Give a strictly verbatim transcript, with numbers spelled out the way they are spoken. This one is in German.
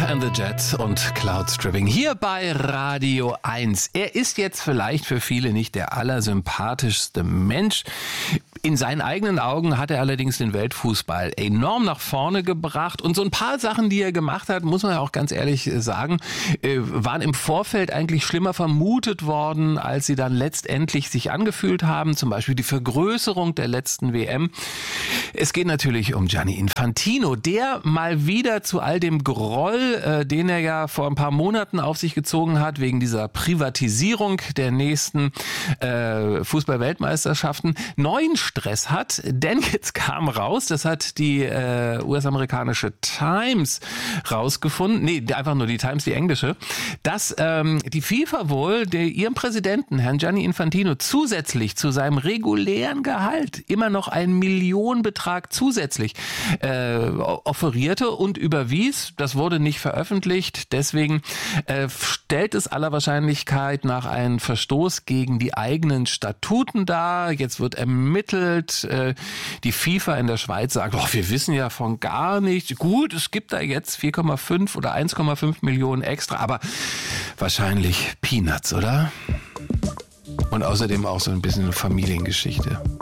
and the Jets und Cloud Stripping hier bei Radio eins. Er ist jetzt vielleicht für viele nicht der allersympathischste Mensch. In seinen eigenen Augen hat er allerdings den Weltfußball enorm nach vorne gebracht. Und so ein paar Sachen, die er gemacht hat, muss man ja auch ganz ehrlich sagen, waren im Vorfeld eigentlich schlimmer vermutet worden, als sie dann letztendlich sich angefühlt haben. Zum Beispiel die Vergrößerung der letzten W M. Es geht natürlich um Gianni Infantino, der mal wieder zu all dem Groll, äh, den er ja vor ein paar Monaten auf sich gezogen hat, wegen dieser Privatisierung der nächsten äh, Fußball-Weltmeisterschaften, neuen Stress hat. Denn jetzt kam raus, das hat die äh, U S-amerikanische Times rausgefunden, nee, einfach nur die Times, die englische, dass ähm, die FIFA wohl der, ihrem Präsidenten, Herrn Gianni Infantino, zusätzlich zu seinem regulären Gehalt immer noch einen Millionenbetrag zusätzlich äh, offerierte und überwies. Das wurde nicht veröffentlicht. Deswegen äh, stellt es aller Wahrscheinlichkeit nach einen Verstoß gegen die eigenen Statuten dar. Jetzt wird ermittelt. Äh, die FIFA in der Schweiz sagt, oh, wir wissen ja von gar nichts. Gut, es gibt da jetzt vier Komma fünf oder eins Komma fünf Millionen extra, aber wahrscheinlich Peanuts, oder? Und außerdem auch so ein bisschen eine Familiengeschichte.